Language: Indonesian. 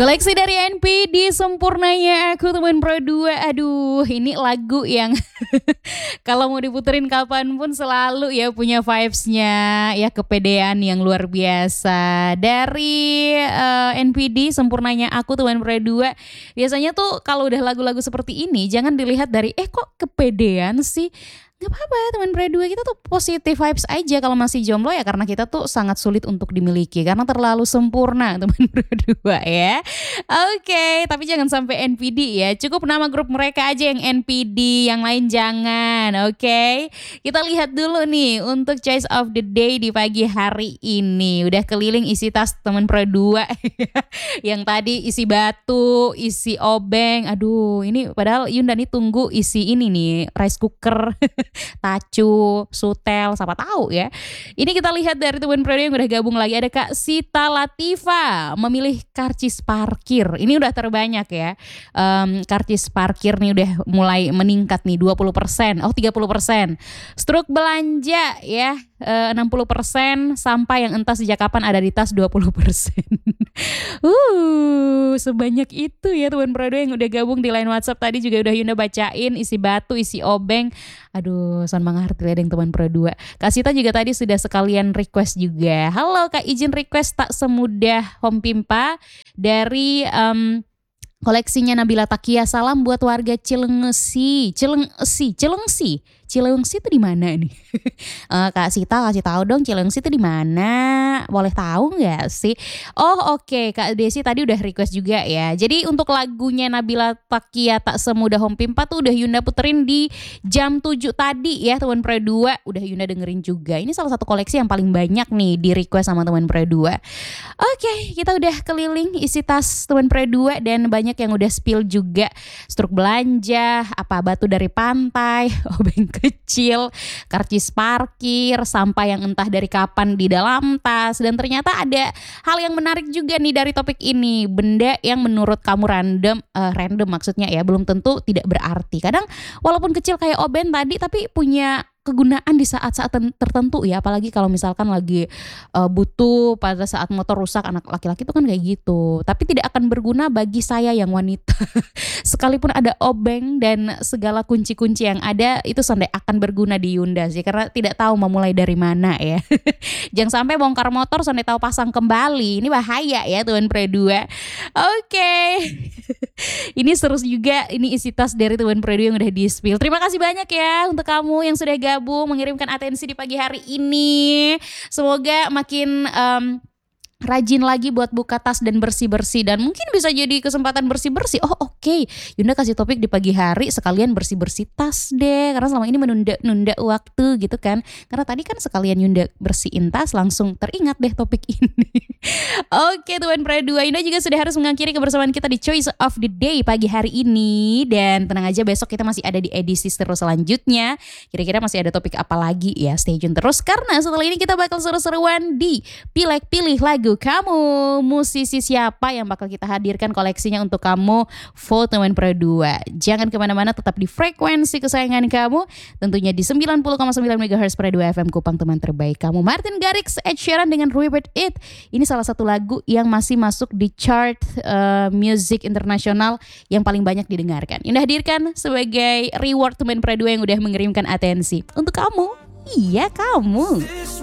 Koleksi dari NPD Sempurnanya Aku Teman Pro 2. Aduh, ini lagu yang kalau mau diputerin kapanpun selalu ya punya vibes-nya, ya kepedean yang luar biasa. Dari NPD Sempurnanya Aku Teman Pro 2. Biasanya tuh kalau udah lagu-lagu seperti ini jangan dilihat dari kok kepedean sih. Gak apa-apa ya teman Pre 2, kita tuh positive vibes aja. Kalau masih jomblo ya karena kita tuh sangat sulit untuk dimiliki karena terlalu sempurna teman Pre 2 ya. Oke, tapi jangan sampai NPD ya. Cukup nama grup mereka aja yang NPD, yang lain jangan. Oke. Kita lihat dulu nih untuk choice of the day di pagi hari ini. Udah keliling isi tas teman Pre 2. Yang tadi isi batu, isi obeng. Aduh, ini padahal Yunda nih tunggu isi ini nih, rice cooker. Tacu, sutel, siapa tahu ya. Ini kita lihat dari teman Pre 2 yang udah gabung lagi. Ada Kak Sita Latifa memilih karcis parkir. Ini udah terbanyak ya. Karcis parkir nih udah mulai meningkat nih 20%. Oh 30%. Struk belanja ya 60%. Sampai yang entah sejak kapan ada di tas 20%. Sebanyak itu ya teman Pre 2 yang udah gabung di line WhatsApp. Tadi juga udah Yunda bacain isi batu, isi obeng. Aduh, son mangarti ledeng teman Pro 2. Kak Sita juga tadi sudah sekalian request juga. Halo Kak, izin request tak semudah Home Pimpa dari koleksinya Nabila Takia. Salam buat warga Cilengsi. Cilengsi itu di mana nih? Kak Sita kasih tahu dong Cilengsi itu di mana? Boleh tahu nggak sih? Oh oke. Kak Desi tadi udah request juga ya. Jadi untuk lagunya Nabila Takia Tak Semudah Home Pimpa tuh udah Yunda puterin di jam 7 tadi ya teman Pre 2. Udah Yunda dengerin juga. Ini salah satu koleksi yang paling banyak nih di request sama teman Pre 2. Oke, kita udah keliling isi tas teman Pre 2 dan banyak yang udah spill juga. Struk belanja, batu dari pantai, obeng kecil, karcis parkir, sampah yang entah dari kapan di dalam tas. Dan ternyata ada hal yang menarik juga nih dari topik ini. Benda yang menurut kamu random maksudnya ya, belum tentu tidak berarti. Kadang walaupun kecil kayak obeng tadi tapi punya kegunaan di saat-saat tertentu ya, apalagi kalau misalkan lagi butuh pada saat motor rusak. Anak laki-laki itu kan kayak gitu, tapi tidak akan berguna bagi saya yang wanita. Sekalipun ada obeng dan segala kunci-kunci yang ada, itu sampai akan berguna di Yunda sih, karena tidak tahu mau mulai dari mana ya. Jangan sampai bongkar motor sampai tahu pasang kembali, ini bahaya ya Tuan Pre 2. Oke. Ini seru juga, ini isi tas dari Tuan Pre 2 yang udah di spill. Terima kasih banyak ya untuk kamu yang sudah gabung mengirimkan atensi di pagi hari ini. Semoga makin rajin lagi buat buka tas dan bersih-bersih, dan mungkin bisa jadi kesempatan bersih-bersih. Oh oke. Yunda kasih topik di pagi hari sekalian bersih-bersih tas deh, karena selama ini menunda waktu gitu kan. Karena tadi kan sekalian Yunda bersihin tas langsung teringat deh topik ini. Oke Tuan Pre 2, Yunda juga sudah harus mengakhiri kebersamaan kita di Choice of the Day pagi hari ini. Dan tenang aja, besok kita masih ada di edisi seru selanjutnya. Kira-kira masih ada topik apa lagi ya, stay tune terus. Karena setelah ini kita bakal seru-seruan di Pilek Pilih Lagu kamu. Musisi siapa yang bakal kita hadirkan koleksinya untuk kamu, vote teman Pro 2. Jangan kemana-mana, tetap di frekuensi kesayangan kamu, tentunya di 90,9 MHz Pro 2 FM Kupang, teman terbaik kamu. Martin Garrix, Ed Sheeran dengan Revert It. Ini salah satu lagu yang masih masuk di chart music internasional yang paling banyak didengarkan. Ini hadirkan sebagai reward teman Pro 2 yang udah mengirimkan atensi untuk kamu. Iya kamu.